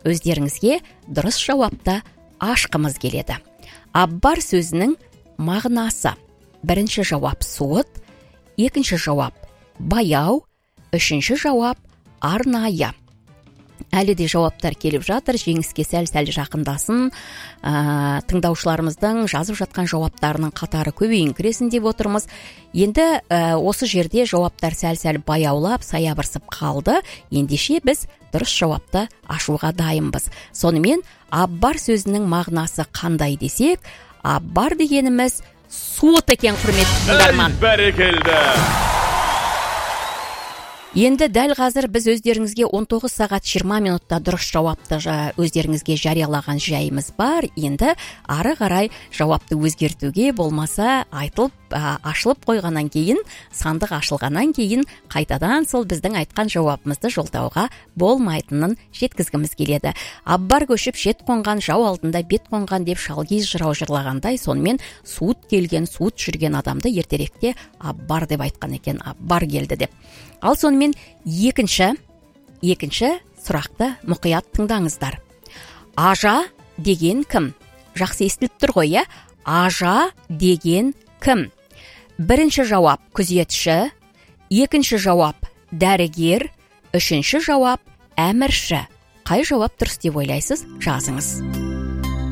өздеріңізге дұрыс жауапты ашқымыз келеді. Аббар сөзінің мағынасы: бірінші жауап суыт, екінші жауап баяу, үшінші жауап арнайы. Әлі де жауаптар келіп жатыр, жеңіске сәл-сәл жақындасын. Тыңдаушыларымыздың жазып жатқан жауаптарының қатары көбейіңкіресін деп отырмыз. Енді осы жерде жауаптар сәл-сәл баяулап, саябырсып қалды. Ендеше біз дұрыс жауапты ашуға дайынбыз. Сонымен аббар сөзінің мағынасы қандай десек, аббар дегеніміз суыт екен, құрметті тыңдарман. Бәрекелді. Енді дәл қазір біз өздеріңізге 19 сағат 20 минутта дұрыс жауапты өздеріңізге жариялаған жайымыз бар. Енді ары қарай жауапты өзгертуге болмаса айтылып, ашылып қойғаннан кейін, сандық ашылғаннан кейін қайтадан сол біздің айтқан жауапымызды жолдауға болмайтынын жеткізгіміз келеді. Аббар көшіп шет қонған, жау алдында бет қонған деп шалгиз жырау жырлағандай, сонымен суыт келген, суыт жүрген адамды ертеректе аббар деп айтқан екен, аббар келді деп. Ал сонымен екінші сұрақты мұқият тыңдаңыздар. Ажа деген кім? Жақсы естіліп тұр ғой, Ажа деген кім? Бірінші жауап күзетші, екінші жауап дәрігер, үшінші жауап әмірші. Қай жауап дұрыс деп ойлайсыз? Жазыңыз.